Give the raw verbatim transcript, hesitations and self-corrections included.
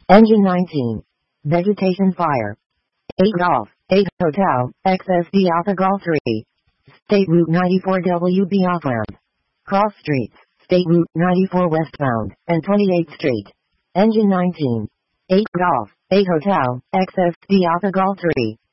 Engine nineteen. Vegetation fire. eight Golf, eight Hotel, X S D Alpha Golf three. State Route ninety-four W B off-ramp. Cross streets, State Route ninety-four westbound, and twenty-eighth Street. Engine nineteen. eight Golf, eight Hotel, X S D Alpha Golf three.